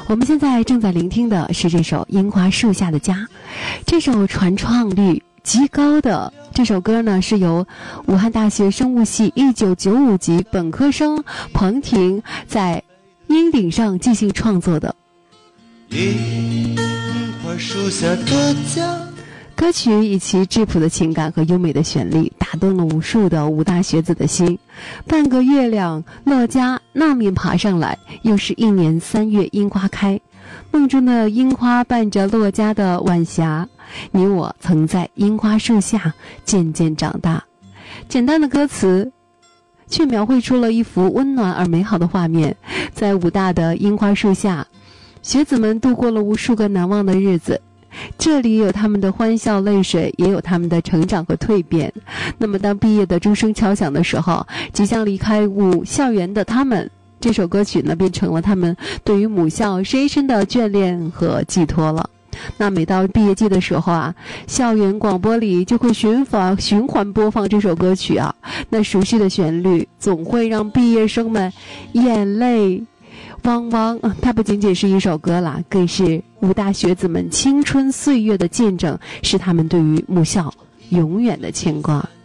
我们现在正在聆听的是这首《樱花树下的家》，这首传唱率极高的这首歌呢，是由武汉大学生物系1995级本科生彭婷在音顶上即兴创作的。 樱花树下的家， 歌曲以其质朴的情感和优美的旋律打动了无数的武大学子的心。半个月亮，乐嘉那面爬上来，又是一年3月樱花开。梦中的樱花伴着乐嘉的晚霞，你我曾在樱花树下渐渐长大。简单的歌词却描绘出了一幅温暖而美好的画面。在武大的樱花树下，学子们度过了无数个难忘的日子，这里有他们的欢笑泪水，也有他们的成长和蜕变。那么当毕业的钟声敲响的时候，即将离开武校园的他们，这首歌曲呢变成了他们对于母校深深的眷恋和寄托了。那每到毕业季的时候啊，校园广播里就会循环播放这首歌曲啊，那熟悉的旋律总会让毕业生们眼泪汪汪。它不仅仅是一首歌啦，更是武大学子们青春岁月的见证，是他们对于母校永远的牵挂。